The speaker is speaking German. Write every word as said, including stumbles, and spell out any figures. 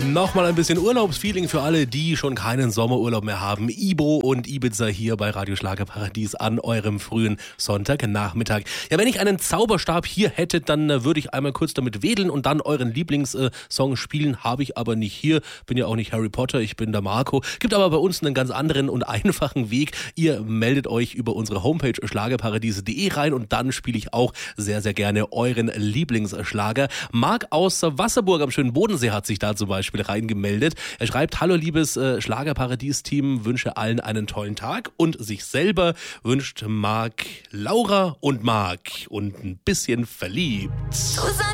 Nochmal ein bisschen Urlaubsfeeling für alle, die schon keinen Sommerurlaub mehr haben. Ibo und Ibiza hier bei Radio Schlagerparadies an eurem frühen Sonntagnachmittag. Ja, wenn ich einen Zauberstab hier hätte, dann äh, würde ich einmal kurz damit wedeln und dann euren Lieblingssong äh, spielen. Habe ich aber nicht hier. Bin ja auch nicht Harry Potter, ich bin der Marco. Gibt aber bei uns einen ganz anderen und einfachen Weg. Ihr meldet euch über unsere Homepage schlagerparadies punkt de rein und dann spiele ich auch sehr, sehr gerne euren Lieblingsschlager. Marc aus Wasserburg am schönen Bodensee hat sich da zum Beispiel reingemeldet. Er schreibt: Hallo liebes äh, Schlagerparadies-Team, wünsche allen einen tollen Tag und sich selber wünscht Marc Laura und Marc und ein bisschen verliebt. Susanne